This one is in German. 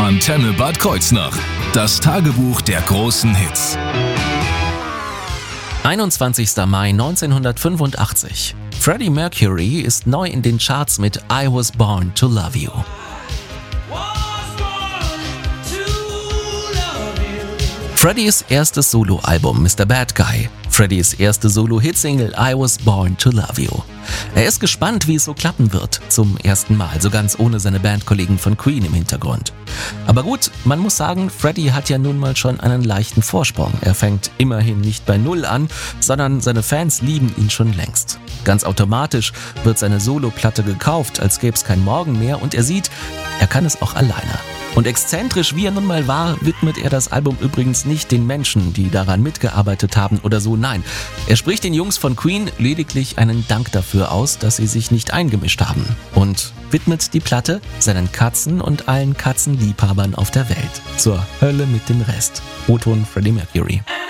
Antenne Bad Kreuznach. Das Tagebuch der großen Hits. 21. Mai 1985. Freddie Mercury ist neu in den Charts mit I Was Born to Love You. Freddys erstes Soloalbum Mr. Bad Guy. Freddys erste Solo-Hitsingle I Was Born to Love You. Er ist gespannt, wie es so klappen wird. Zum ersten Mal, so ganz ohne seine Bandkollegen von Queen im Hintergrund. Aber gut, man muss sagen, Freddie hat ja nun mal schon einen leichten Vorsprung. Er fängt immerhin nicht bei Null an, sondern seine Fans lieben ihn schon längst. Ganz automatisch wird seine Soloplatte gekauft, als gäbe es kein Morgen mehr, und er sieht, er kann es auch alleine. Und exzentrisch wie er nun mal war, widmet er das Album übrigens nicht den Menschen, die daran mitgearbeitet haben oder so. Nein, er spricht den Jungs von Queen lediglich einen Dank dafür aus, dass sie sich nicht eingemischt haben. Und widmet die Platte seinen Katzen und allen Katzenliebhabern auf der Welt. Zur Hölle mit dem Rest. O-Ton Freddie Mercury.